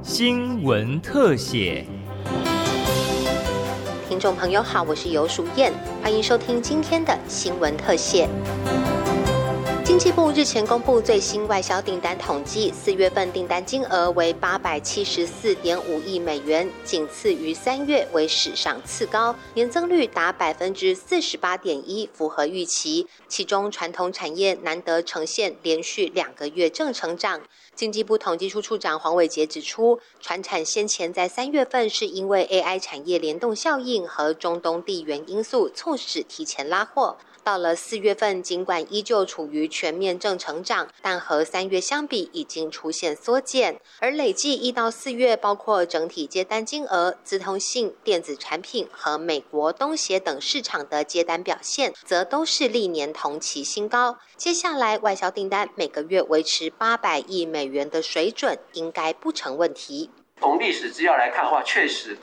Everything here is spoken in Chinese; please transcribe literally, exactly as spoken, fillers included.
新闻特写。 听众朋友好，我是游淑燕，欢迎收听今天的新闻特写。经济部日前公布最新外销订单统计，四月份订单金额为八百七十四点五亿美元，仅次于三月，为史上次高，年增率达百分之四十八点一，符合预期。其中传统产业难得呈现连续两个月正成长。经济部统计处处长黄伟杰指出，传产先前在三月份是因为 A I 产业联动效应和中东地缘因素促使提前拉货。到了四月份，尽管依旧处于全面正成长，但和三月相比已经出现缩减。而累计一到四月，包括整体接单金额、资通信、电子产品和美国、东协等市场的接单表现，则都是历年同期新高。接下来外销订单每个月维持八百亿美元的水准，应该不成问题。 从历史资料来看的话，确实